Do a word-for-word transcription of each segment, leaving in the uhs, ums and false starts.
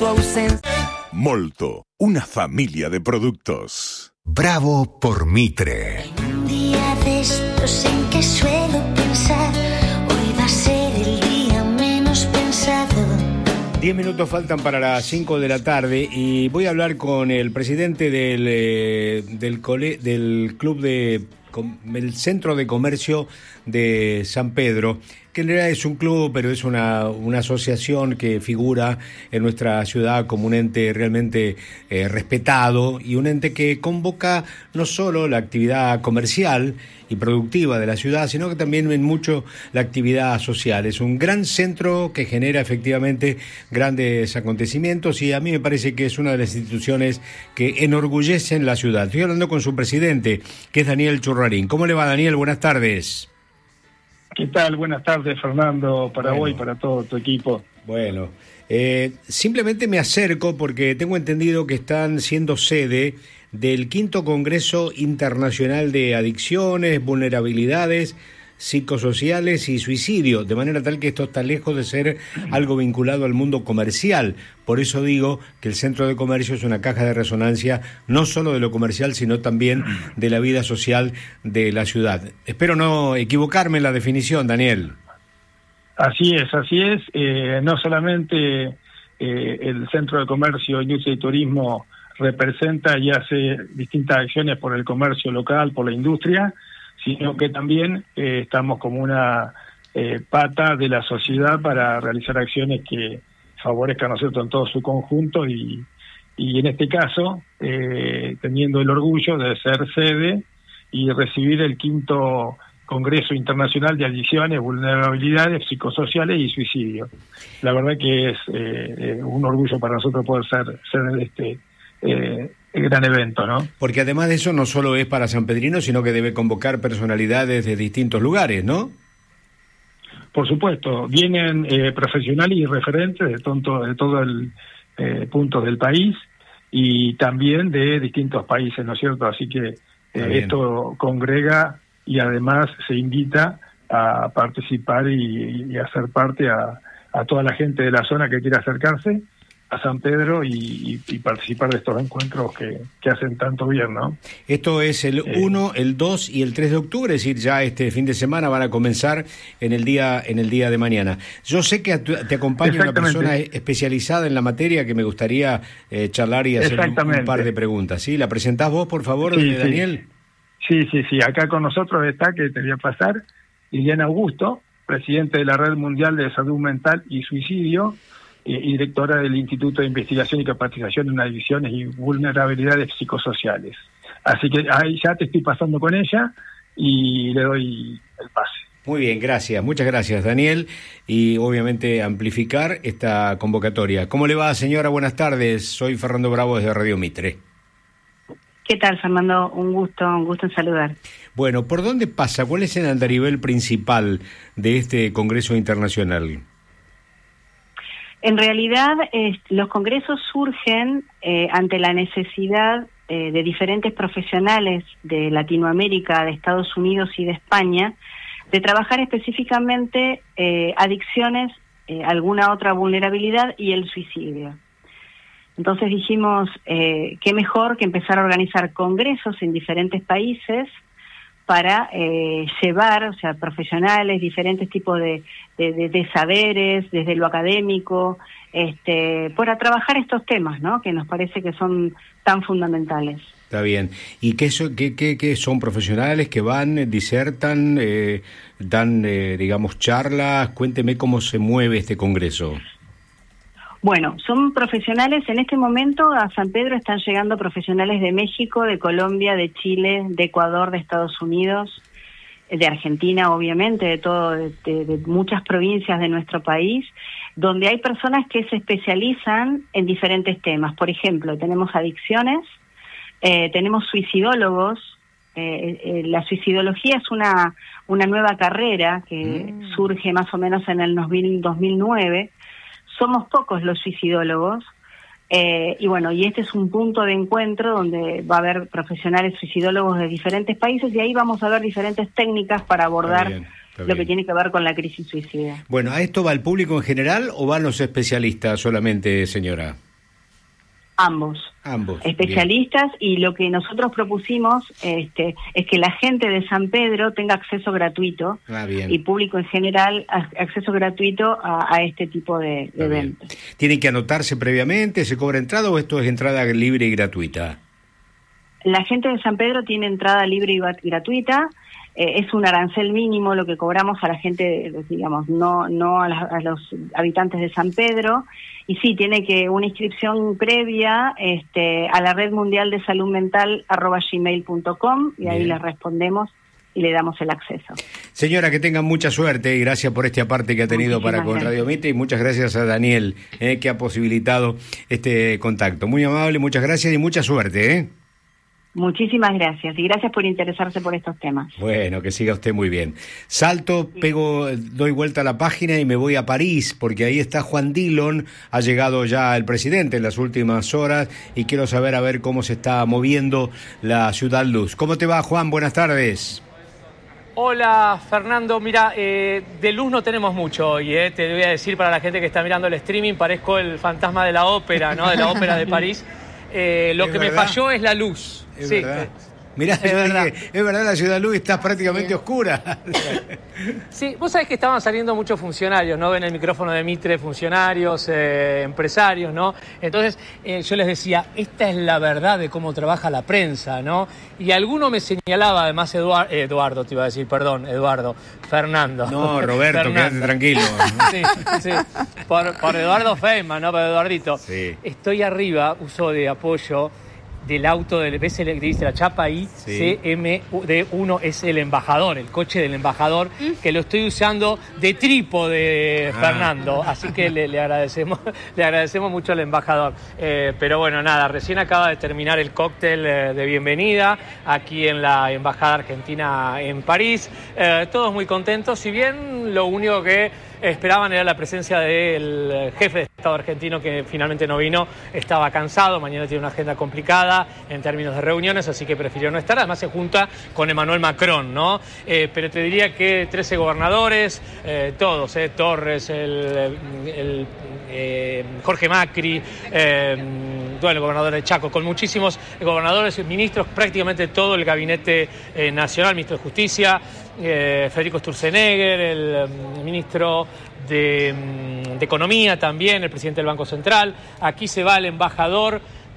tu ausencia. Molto, una familia de productos. Bravo por Mitre. Un día de estos en que suelo pensar, hoy va a ser el día menos pensado. Diez minutos faltan para las cinco de la tarde y voy a hablar con el presidente del, eh, del, cole, del club de el Centro de Comercio de San Pedro, que en realidad es un club, pero es una, una asociación que figura en nuestra ciudad como un ente realmente eh, respetado y un ente que convoca no solo la actividad comercial y productiva de la ciudad, sino que también en mucho la actividad social. Es un gran centro que genera efectivamente grandes acontecimientos y a mí me parece que es una de las instituciones que enorgullecen la ciudad. Estoy hablando con su presidente, que es Daniel Churrarín. ¿Cómo le va, Daniel? Buenas tardes. ¿Qué tal? Buenas tardes, Fernando, para bueno. vos y para todo tu equipo. Bueno, eh, simplemente me acerco porque tengo entendido que están siendo sede del quinto Congreso Internacional de Adicciones, Vulnerabilidades Psicosociales y Suicidio, de manera tal que esto está lejos de ser algo vinculado al mundo comercial. Por eso digo que el Centro de Comercio es una caja de resonancia no solo de lo comercial, sino también de la vida social de la ciudad. Espero no equivocarme en la definición, Daniel. Así es, así es. Eh, no solamente eh, el Centro de Comercio, Industria y Turismo representa y hace distintas acciones por el comercio local, por la industria, sino que también eh, estamos como una eh, pata de la sociedad para realizar acciones que favorezcan, ¿no es cierto?, en todo su conjunto y, y en este caso, eh, teniendo el orgullo de ser sede y recibir el quinto Congreso Internacional de Adicciones, Vulnerabilidades Psicosociales y Suicidio. La verdad que es eh, un orgullo para nosotros poder ser, ser este eh, el gran evento, ¿no? Porque además de eso no solo es para San Pedrino, sino que debe convocar personalidades de distintos lugares, ¿no? Por supuesto, vienen eh, profesionales y referentes de, tonto, de todo el eh, punto del país y también de distintos países, ¿no es cierto? Así que eh, esto congrega y además se invita a participar y, y a ser parte a, a toda la gente de la zona que quiera acercarse a San Pedro y, y, y participar de estos encuentros que, que hacen tanto bien, ¿no? Esto es el eh, uno, el dos y el tres de octubre, es decir, ya este fin de semana van a comenzar en el día en el día de mañana. Yo sé que te acompaña una persona especializada en la materia que me gustaría eh, charlar y hacer un, un par de preguntas, ¿sí? ¿La presentás vos, por favor, sí, Daniel? Sí, sí, sí. Acá con nosotros está, que te voy a pasar, Liliana Augusto, presidente de la Red Mundial de Salud Mental y Suicidio, y directora del Instituto de Investigación y Capacitación en Adicciones y Vulnerabilidades Psicosociales. Así que ahí ya te estoy pasando con ella y le doy el pase. Muy bien, gracias, muchas gracias, Daniel, y obviamente amplificar esta convocatoria. ¿Cómo le va, señora? Buenas tardes, soy Fernando Bravo desde Radio Mitre. ¿Qué tal, Fernando? Un gusto, un gusto en saludar. Bueno, ¿por dónde pasa? ¿Cuál es el andarivel principal de este Congreso Internacional? En realidad, eh, los congresos surgen eh, ante la necesidad eh, de diferentes profesionales de Latinoamérica, de Estados Unidos y de España, de trabajar específicamente eh, adicciones, eh, alguna otra vulnerabilidad y el suicidio. Entonces dijimos, eh, qué mejor que empezar a organizar congresos en diferentes países para eh, llevar, o sea, profesionales, diferentes tipos de, de, de, de saberes, desde lo académico, este, para trabajar estos temas, ¿no?, que nos parece que son tan fundamentales. Está bien. ¿Y qué, so, qué, qué, qué son profesionales que van, disertan, eh, dan, eh, digamos, charlas? Cuénteme cómo se mueve este congreso. Bueno, son profesionales, en este momento a San Pedro están llegando profesionales de México, de Colombia, de Chile, de Ecuador, de Estados Unidos, de Argentina, obviamente, de todo, de, de, de muchas provincias de nuestro país, donde hay personas que se especializan en diferentes temas. Por ejemplo, tenemos adicciones, eh, tenemos suicidólogos. Eh, eh, la suicidología es una, una nueva carrera que mm. surge más o menos en el dos mil, dos mil nueve. Somos pocos los suicidólogos, eh, y bueno, y este es un punto de encuentro donde va a haber profesionales suicidólogos de diferentes países y ahí vamos a ver diferentes técnicas para abordar bien, lo bien. que tiene que ver con la crisis suicida. Bueno, ¿a esto va el público en general o van los especialistas solamente, señora? Ambos. Ambos. Especialistas, bien. Y lo que nosotros propusimos este, es que la gente de San Pedro tenga acceso gratuito ah, bien. y público en general acceso gratuito a, a este tipo de, de eventos. ¿Tienen que anotarse previamente? ¿Se cobra entrada o esto es entrada libre y gratuita? La gente de San Pedro tiene entrada libre y gratuita. Eh, es un arancel mínimo lo que cobramos a la gente, digamos, no no a, la, a los habitantes de San Pedro. Y sí, tiene que una inscripción previa este, a la red mundial de salud mental arroba gmail punto com y ahí Bien. les respondemos y le damos el acceso. Señora, que tengan mucha suerte y gracias por este aparte que ha tenido Muchísimas para con Radio Mitre y muchas gracias a Daniel eh, que ha posibilitado este contacto. Muy amable, muchas gracias y mucha suerte, ¿eh? Muchísimas gracias y gracias por interesarse por estos temas. Bueno, que siga usted muy bien. Salto, pego, doy vuelta a la página y me voy a París porque ahí está Juan Dillon, ha llegado ya el presidente en las últimas horas y quiero saber a ver cómo se está moviendo la Ciudad Luz. ¿Cómo te va, Juan? Buenas tardes. Hola, Fernando. Mira, eh, de luz no tenemos mucho hoy, eh. Te voy a decir para la gente que está mirando el streaming, parezco el fantasma de la ópera, ¿no? De la ópera de París. Eh, lo que verdad? me falló es la luz. Es sí, verdad. Mirá, es verdad. Dije, es verdad, la Ciudad Luz está prácticamente sí. oscura. Sí, vos sabés que estaban saliendo muchos funcionarios, ¿no? Ven el micrófono de Mitre, funcionarios, eh, empresarios, ¿no? Entonces, eh, yo les decía, esta es la verdad de cómo trabaja la prensa, ¿no? Y alguno me señalaba, además, Eduard, eh, Eduardo, te iba a decir, perdón, Eduardo, Fernando. No, Roberto, Fernando. Quédate tranquilo. Sí, sí, por, por Eduardo Feynman, ¿no? Por Eduardito. Sí. Estoy arriba, uso de apoyo del auto del ¿ves el que dice la chapa ahí? Sí. C M D uno es el embajador, el coche del embajador, ¿Mm? que lo estoy usando de trípode, ah. Fernando, así que le, le agradecemos le agradecemos mucho al embajador. Eh, pero bueno, nada, recién acaba de terminar el cóctel eh, de bienvenida aquí en la Embajada Argentina en París. Eh, todos muy contentos, si bien lo único que esperaban era la presencia del jefe de Estado argentino que finalmente no vino, estaba cansado, mañana tiene una agenda complicada en términos de reuniones, así que prefirió no estar, además se junta con Emmanuel Macron, ¿no? Eh, pero te diría que trece gobernadores, eh, todos, eh, Torres, el, el eh, Jorge Macri, eh, bueno, el gobernador de Chaco, con muchísimos gobernadores, ministros, prácticamente todo el gabinete eh, nacional, ministro de Justicia, Eh, Federico Sturzenegger, el um, ministro de, um, de Economía también, el presidente del Banco Central. Aquí se va el embajador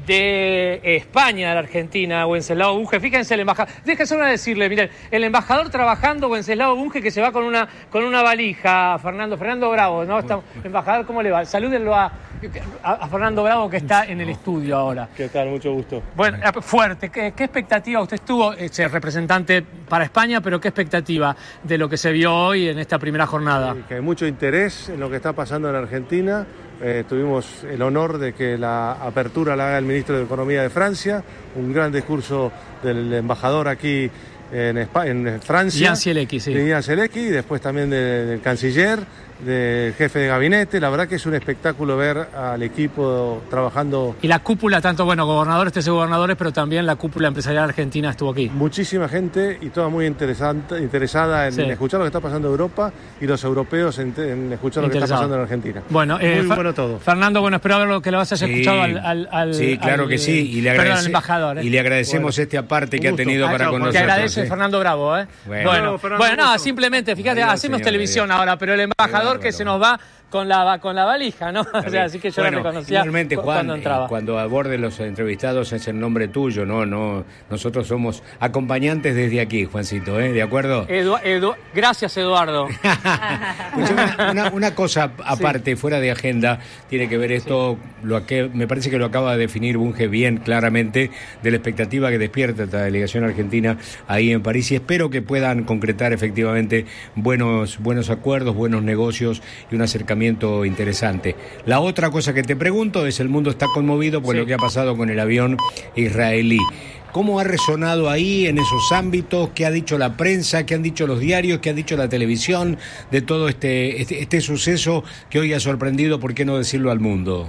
de España, de la Argentina, Wenceslao Bunge. Fíjense el embajador, déjense una decirle, miren, el embajador trabajando, Wenceslao Bunge, que se va con una con una valija, Fernando, Fernando Bravo, ¿no? Está, embajador, ¿cómo le va? Salúdenlo a, a, a Fernando Bravo, que está en el estudio ahora. ¿Qué tal? Mucho gusto. Bueno, fuerte. ¿Qué, qué expectativa? Usted estuvo, es representante para España, pero ¿qué expectativa de lo que se vio hoy en esta primera jornada? Sí, que hay mucho interés en lo que está pasando en Argentina. Eh, tuvimos el honor de que la apertura la haga el ministro de Economía de Francia, un gran discurso del embajador aquí en, España, en Francia. Jan Zielecki, sí. De Jan Zielecki, y después también de, del canciller, del jefe de gabinete. La verdad que es un espectáculo ver al equipo trabajando. Y la cúpula, tanto, bueno, gobernadores, trece gobernadores, pero también la cúpula empresarial argentina estuvo aquí. Muchísima gente y toda muy interesante, interesada en, sí. en escuchar lo que está pasando en Europa y los europeos en, en escuchar lo que está pasando en Argentina. Bueno, eh, muy bueno todo. Fernando, bueno, espero ver lo que lo vas a haber sí. escuchado al, al, al Sí, claro al, que sí. Y le, perdón, agradece, al embajador, ¿eh? y le agradecemos bueno, este aparte que ha tenido para con nosotros. Te agradece ¿eh? Fernando Bravo, ¿eh? Bueno, bueno, no, Fernando, bueno nada, simplemente, fíjate, Adiós, hacemos señor, televisión adiós. ahora, pero el embajador que se nos va con la con la valija, ¿no? O sea, así que yo bueno, lo reconocía igualmente, Juan, cuando entraba. Eh, cuando aborde los entrevistados es el nombre tuyo, no, no. Nosotros somos acompañantes desde aquí, Juancito, ¿eh? ¿De acuerdo? Edu, Edu, gracias, Eduardo. una, una, una cosa aparte, sí. fuera de agenda, tiene que ver esto, sí. lo que me parece que lo acaba de definir Bunge bien claramente, de la expectativa que despierta esta delegación argentina ahí en París, y espero que puedan concretar efectivamente buenos, buenos acuerdos, buenos negocios y un acercamiento interesante. La otra cosa que te pregunto es, el mundo está conmovido por sí. lo que ha pasado con el avión israelí. ¿Cómo ha resonado ahí en esos ámbitos? ¿Qué ha dicho la prensa? ¿Qué han dicho los diarios? ¿Qué ha dicho la televisión de todo este, este, este suceso que hoy ha sorprendido, por qué no decirlo, al mundo?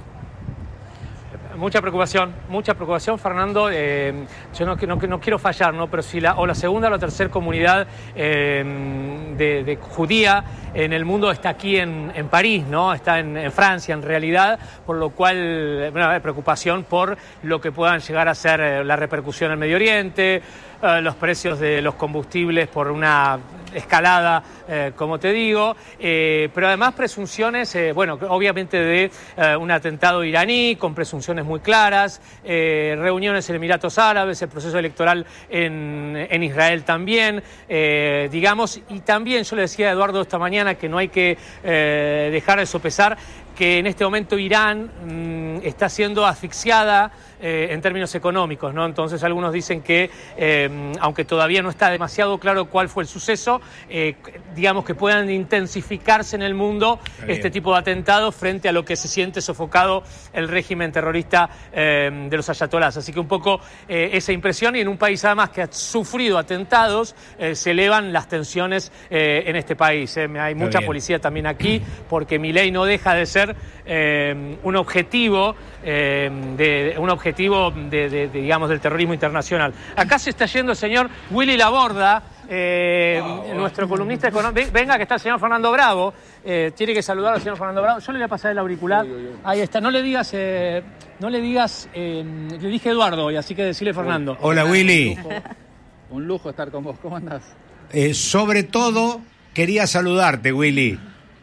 Mucha preocupación, mucha preocupación, Fernando. Eh, yo no, no, no quiero fallar, ¿no? Pero si la, o la segunda o la tercera comunidad eh, de, de judía en el mundo está aquí en, en París, ¿no? Está en, en Francia en realidad, por lo cual, bueno, hay preocupación por lo que puedan llegar a ser eh, la repercusión en el Medio Oriente, eh, los precios de los combustibles por una escalada, eh, como te digo, eh, pero además presunciones, eh, bueno, obviamente de eh, un atentado iraní, con presunciones muy claras, eh, reuniones en Emiratos Árabes, el proceso electoral en, en Israel también, eh, digamos, y también yo le decía a Eduardo esta mañana que no hay que eh, dejar de sopesar que en este momento Irán mmm, está siendo asfixiada eh, en términos económicos, ¿no? Entonces algunos dicen que, eh, aunque todavía no está demasiado claro cuál fue el suceso, eh, digamos que puedan intensificarse en el mundo este tipo de atentados frente a lo que se siente sofocado el régimen terrorista eh, de los ayatolás. Así que un poco eh, esa impresión, y en un país además que ha sufrido atentados, eh, se elevan las tensiones eh, en este país. Eh. Hay Está mucha bien. policía también aquí, porque Milei no deja de ser eh, un objetivo, eh, de, un objetivo de, de, de, digamos, del terrorismo internacional. Acá se está yendo el señor Willy Laborda, eh, oh, nuestro columnista económico. Venga, que está el señor Fernando Bravo. Eh, tiene que saludar al señor Fernando Bravo. Yo le voy a pasar el auricular. Uy, uy, uy. Ahí está. No le digas, eh, no le digas, eh, le dije Eduardo hoy, así que decirle Fernando. Hola, Willy. Un lujo, un lujo estar con vos. ¿Cómo andás? Eh, sobre todo, quería saludarte, Willy.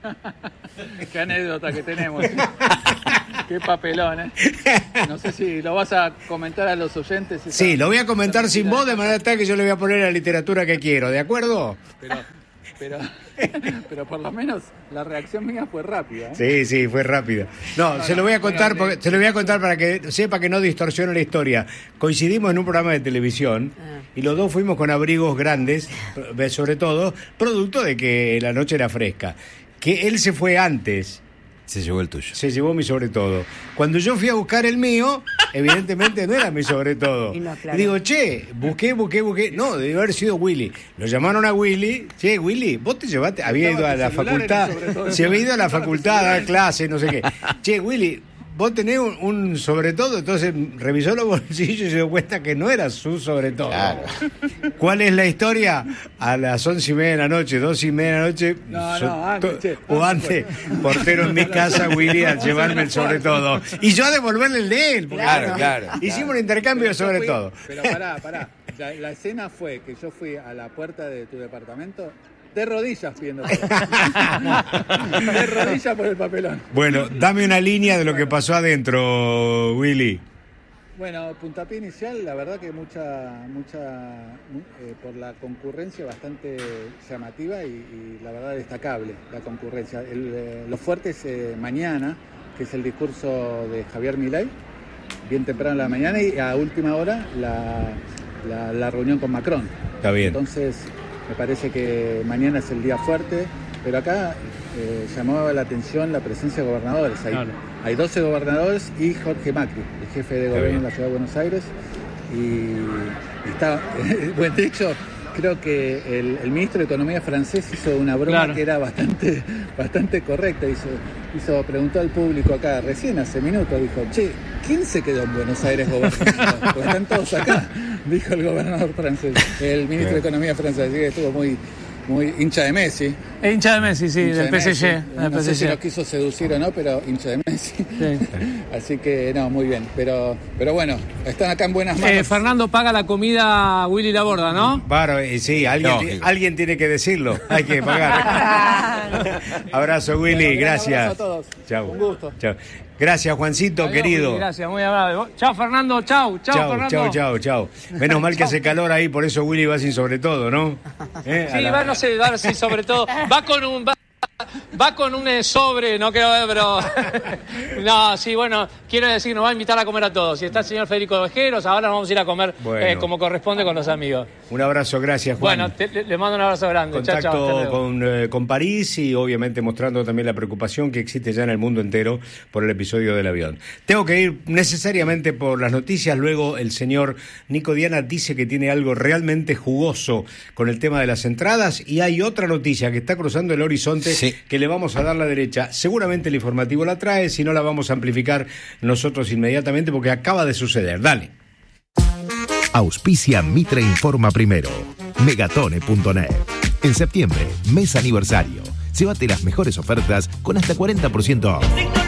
Qué anécdota que tenemos. Qué papelón, ¿eh? No sé si lo vas a comentar a los oyentes. Sí, lo voy a comentar sin voz, de manera tal que yo le voy a poner la literatura que quiero, ¿de acuerdo? Pero, pero, pero por lo menos la reacción mía fue rápida, ¿eh? Sí, sí, fue rápida. No, no se lo voy a contar, porque, se lo voy a contar para que sepa que no distorsione la historia. Coincidimos en un programa de televisión y los dos fuimos con abrigos grandes, sobre todo, producto de que la noche era fresca. Que él se fue antes. Se llevó el tuyo. Se llevó mi sobre todo. Cuando yo fui a buscar el mío, evidentemente no era mi sobre todo. Y, no, claro. y digo, che, busqué, busqué, busqué. No, debió haber sido Willy. Lo llamaron a Willy. Che, Willy, vos te llevaste. Había ido a la facultad. Se había ido a la facultad a dar clases, no sé qué. Che, Willy, vos tenés un, un sobre todo. Entonces revisó los bolsillos y se dio cuenta que no era su sobre todo. Claro. ¿Cuál es la historia? A las once y media de la noche, dos y media de la noche, no, so, no, antes, che, o antes, portero en mi casa, Willy, a llevarme el sobre todo. Y yo a devolverle el de él. Claro, claro. Hicimos claro. un intercambio de sobre fui, todo. Pero pará, pará. La, la escena fue que yo fui a la puerta de tu departamento de rodillas pidiendo de rodillas por el papelón. Bueno, dame una línea de lo que pasó adentro, Willy. Bueno, puntapié inicial, la verdad que mucha, mucha, eh, por la concurrencia bastante llamativa y, y la verdad destacable la concurrencia. El, eh, lo fuerte es eh, mañana, que es el discurso de Javier Milei, bien temprano en la mañana, y a última hora la, la, la reunión con Macron. Está bien. Entonces, me parece que mañana es el día fuerte, pero acá eh, llamaba la atención la presencia de gobernadores. Hay, claro. hay doce gobernadores y Jorge Macri, el jefe de gobierno de la Ciudad de Buenos Aires. Y, y está, bueno, de hecho, creo que el, el ministro de Economía francés hizo una broma claro. que era bastante, bastante correcta. Hizo, hizo, preguntó al público acá, recién hace minutos, dijo, che, ¿quién se quedó en Buenos Aires gobernando? Porque están todos acá, dijo el gobernador francés, el ministro de Economía francés, así que estuvo muy... Muy hincha de Messi. Hincha de Messi, sí, hincha del de P S G. No, no sé si lo quiso seducir o no, pero hincha de Messi. Sí. Así que, no, muy bien. Pero pero bueno, están acá en buenas manos. Eh, Fernando paga la comida Willy Laborda, ¿no? Claro, sí, alguien, no, alguien tiene que decirlo. Hay que pagar. Abrazo, Willy, bueno, gracias. Abrazo a todos. Chau. Un gusto. Chau. Gracias, Juancito, Adiós, querido. Willy, gracias, muy amable. Chao, Fernando, chao, chao, Fernando. Chao, chao, chao. Menos mal que hace calor ahí, por eso Willy va sin sobre todo, ¿no? ¿Eh? Sí, la... va, no sé, va sin sobre todo. Va con un... Va... Va con un eh, sobre, no creo, pero... no, sí, bueno, quiero decir, nos va a invitar a comer a todos. Si está el señor Federico Vejeros, ahora nos vamos a ir a comer bueno. eh, como corresponde con los amigos. Un abrazo, gracias, Juan. Bueno, te, le, le mando un abrazo grande. Contacto chao, chao, con, eh, con París y obviamente mostrando también la preocupación que existe ya en el mundo entero por el episodio del avión. Tengo que ir necesariamente por las noticias. Luego el señor Nico Diana dice que tiene algo realmente jugoso con el tema de las entradas, y hay otra noticia que está cruzando el horizonte sí. que le vamos a dar la derecha. Seguramente el informativo la trae, si no la vamos a amplificar nosotros inmediatamente porque acaba de suceder. Dale. Auspicia Mitre Informa Primero. Megatone punto net. En septiembre, mes aniversario. Llévate las mejores ofertas con hasta cuarenta por ciento off.